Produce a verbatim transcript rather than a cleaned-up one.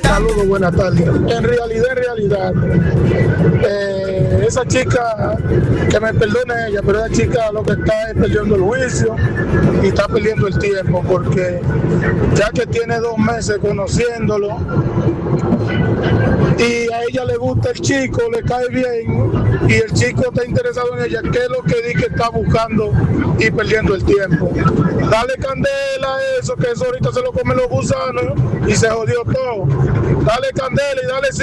Saludos, buenas tardes. En realidad, en realidad, eh, esa chica, que me perdone ella, pero esa chica lo que está es perdiendo el juicio y está perdiendo el tiempo, porque ya que tiene dos meses conociéndolo y a ella le gusta el chico, le cae bien y el chico está interesado en ella, ¿qué es lo que dice que está buscando y perdiendo el tiempo? Dale candela a eso, que eso ahorita se lo comen los gusanos y se jodió todo. Dale candela y dale